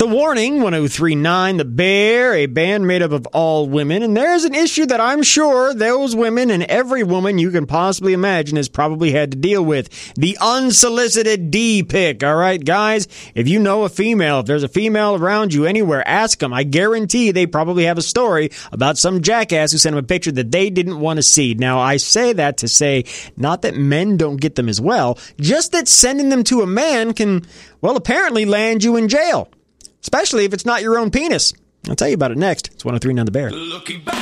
The Warning, 103.9 The Bear, a band made up of all women. And there's an issue that I'm sure those women and every woman you can possibly imagine has probably had to deal with. The unsolicited D-pic. All right, guys, if you know a female, if there's a female around you anywhere, ask them. I guarantee they probably have a story about some jackass who sent them a picture that they didn't want to see. Now, I say that to say not that men don't get them as well, just that sending them to a man can, well, apparently land you in jail. Especially if it's not your own penis. I'll tell you about it next. It's 103.9 The Bear. Looking back.